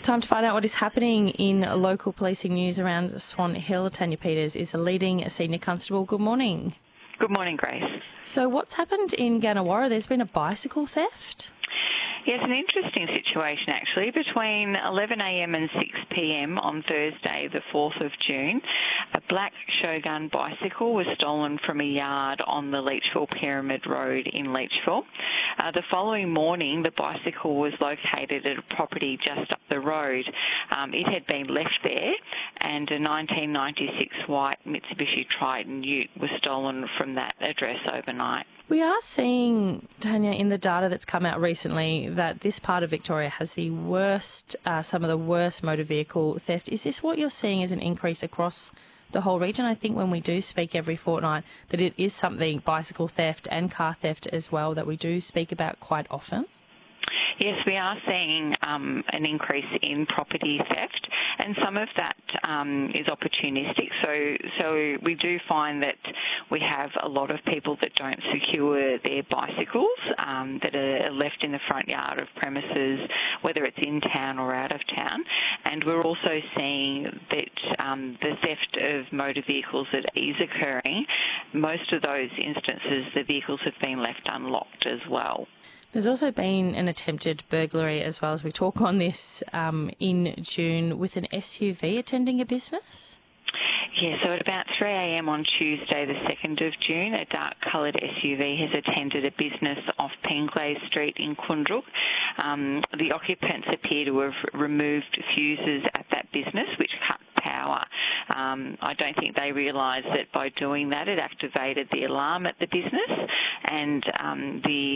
Time to find out what is happening in local policing news around Swan Hill. Tanya Peters is the leading senior constable. Good morning. Good morning, Grace. So what's happened in Gannawarra? There's been a bicycle theft? Yes, an interesting situation actually. Between 11am and 6pm on Thursday, the 4th of June, a black Shogun bicycle was stolen from a yard on the Leachville Pyramid Road in Leachville. The following morning, the bicycle was located at a property just up the road. It had been left there, and a 1996 white Mitsubishi Triton ute was stolen from that address overnight. We are seeing, Tanya, in the data that's come out recently that this part of Victoria has the worst, some of the worst motor vehicle theft. Is this what you're seeing as an increase across the whole region? I think when we do speak every fortnight that it is something, bicycle theft and car theft as well, that we do speak about quite often. Yes, we are seeing an increase in property theft, and some of that is opportunistic. So we do find that we have a lot of people that don't secure their bicycles that are left in the front yard of premises, whether it's in town or out of town. And we're also seeing that the theft of motor vehicles that is occurring, most of those instances, the vehicles have been left unlocked as well. There's also been an attempted burglary as well, as we talk on this, in June with an SUV attending a business. Yeah, so at about 3am on Tuesday, the 2nd of June, a dark-coloured SUV has attended a business off Penglaze Street in Kundruk. The occupants appear to have removed fuses at that business, which cut power. I don't think they realised that by doing that it activated the alarm at the business, and the